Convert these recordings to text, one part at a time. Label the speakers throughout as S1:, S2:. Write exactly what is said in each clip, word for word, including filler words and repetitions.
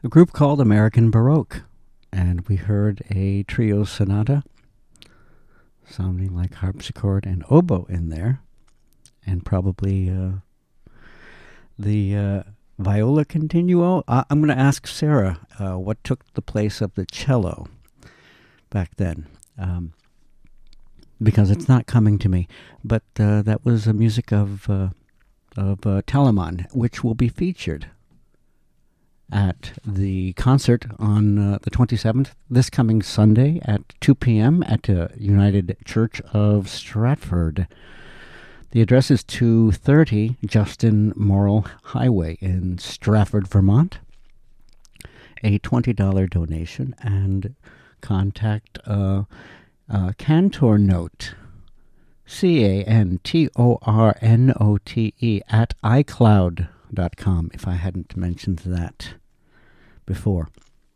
S1: a group called American Baroque. And we heard a trio sonata sounding like harpsichord and oboe in there. And probably uh, the uh, viola continuo. Uh, I'm going to ask Sarah uh, what took the place of the cello back then. Um, because it's not coming to me. But uh, that was the music of, uh, of uh, Telemann, which will be featured at the concert on uh, the twenty-seventh, this coming Sunday at two p.m. at the United Church of Stratford. The address is two thirty Justin Morrill Highway in Stratford, Vermont. A twenty dollars donation, and contact uh, uh, Cantor Note, C A N T O R N O T E, at iCloud dot com, if I hadn't mentioned that before.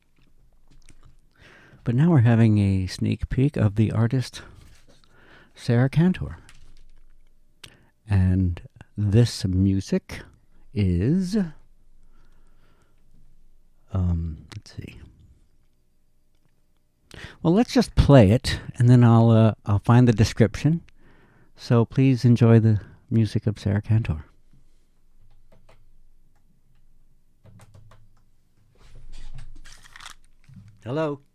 S1: But now we're having a sneak peek of the artist Sarah Cantor. And this music is, um, let's see. Well, let's just play it, and then I'll uh, I'll find the description. So please enjoy the music of Sarah Cantor. Hello.